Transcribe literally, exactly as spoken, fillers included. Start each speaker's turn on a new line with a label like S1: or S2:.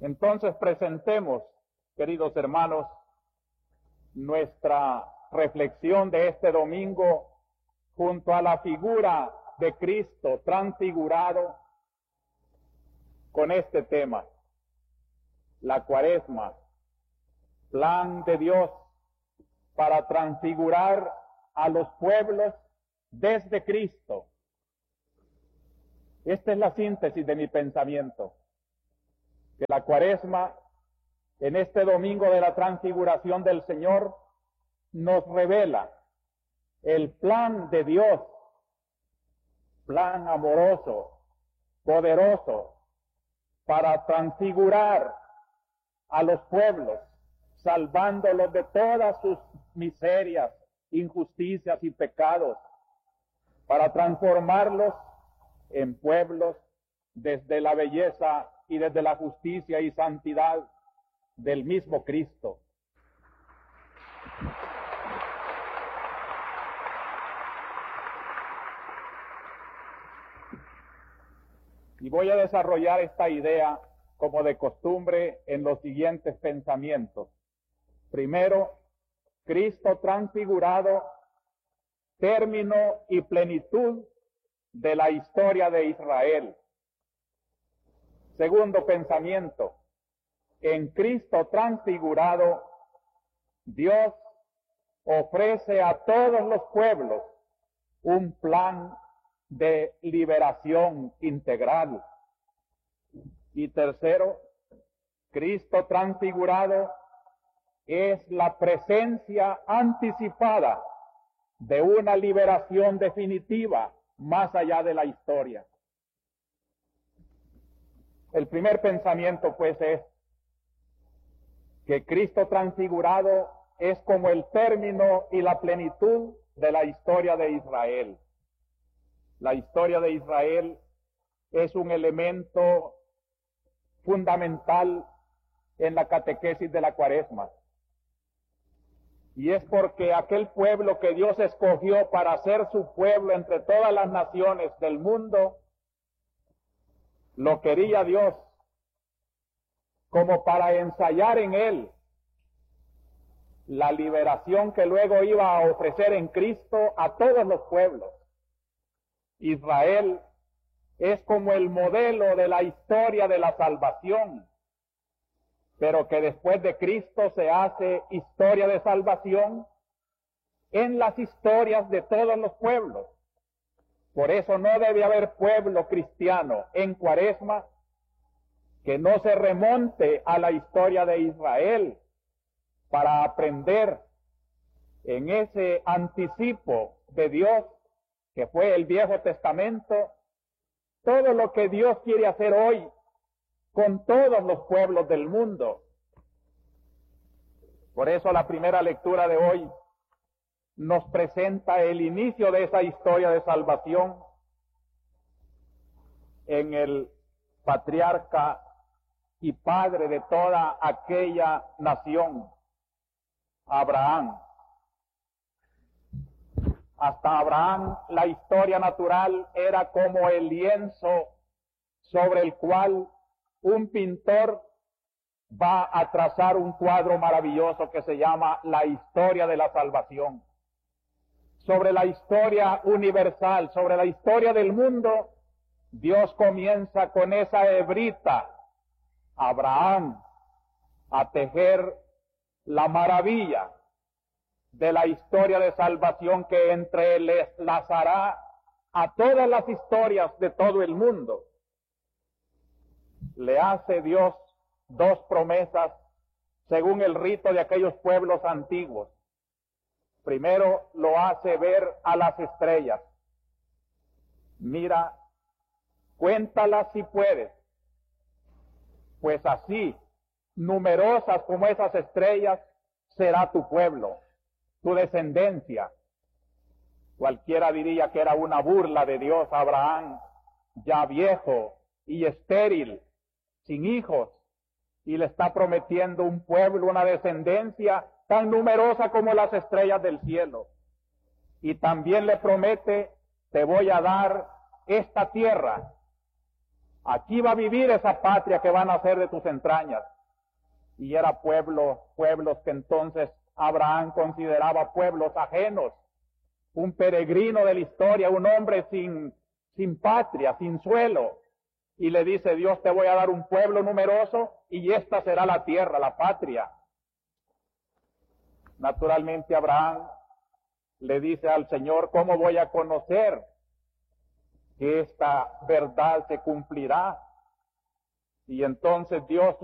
S1: Entonces presentemos, queridos hermanos, nuestra reflexión de este domingo junto a la figura de Cristo transfigurado con este tema: la Cuaresma, plan de Dios para transfigurar a los pueblos desde Cristo. Esta es la síntesis de mi pensamiento, que la Cuaresma, en este domingo de la transfiguración del Señor, nos revela el plan de Dios, plan amoroso, poderoso, para transfigurar a los pueblos, salvándolos de todas sus miserias, injusticias y pecados, para transformarlos en pueblos desde la belleza y desde la justicia y santidad del mismo Cristo. Y voy a desarrollar esta idea como de costumbre en los siguientes pensamientos. Primero, Cristo transfigurado, término y plenitud de la historia de Israel. Segundo pensamiento, en Cristo transfigurado, Dios ofrece a todos los pueblos un plan de liberación integral. Y tercero, Cristo transfigurado es la presencia anticipada de una liberación definitiva más allá de la historia. El primer pensamiento, pues, es que Cristo transfigurado es como el término y la plenitud de la historia de Israel. La historia de Israel es un elemento fundamental en la catequesis de la Cuaresma. Y es porque aquel pueblo que Dios escogió para ser su pueblo entre todas las naciones del mundo, lo quería Dios como para ensayar en él la liberación que luego iba a ofrecer en Cristo a todos los pueblos. Israel es como el modelo de la historia de la salvación, pero que después de Cristo se hace historia de salvación en las historias de todos los pueblos. Por eso no debe haber pueblo cristiano en Cuaresma que no se remonte a la historia de Israel para aprender en ese anticipo de Dios que fue el Viejo Testamento, todo lo que Dios quiere hacer hoy con todos los pueblos del mundo. Por eso la primera lectura de hoy nos presenta el inicio de esa historia de salvación en el patriarca y padre de toda aquella nación, Abraham. Hasta Abraham la historia natural era como el lienzo sobre el cual un pintor va a trazar un cuadro maravilloso que se llama la historia de la salvación. Sobre la historia universal, sobre la historia del mundo, Dios comienza con esa hebrita, Abraham, a tejer la maravilla de la historia de salvación que entrelazará a todas las historias de todo el mundo. Le hace Dios dos promesas según el rito de aquellos pueblos antiguos. Primero lo hace ver a las estrellas. Mira, cuéntalas si puedes, pues así, numerosas como esas estrellas, será tu pueblo, tu descendencia. Cualquiera diría que era una burla de Dios a Abraham, ya viejo y estéril, sin hijos, y le está prometiendo un pueblo, una descendencia tan numerosa como las estrellas del cielo. Y también le promete, te voy a dar esta tierra, Aquí va a vivir esa patria que van a hacer de tus entrañas. Y era pueblo, pueblos que entonces Abraham consideraba pueblos ajenos, un peregrino de la historia, un hombre sin, sin patria, sin suelo. Y le dice, Dios, te voy a dar un pueblo numeroso y esta será la tierra, la patria. Naturalmente Abraham le dice al Señor, ¿cómo voy a conocer que esta verdad se cumplirá? Y entonces Dios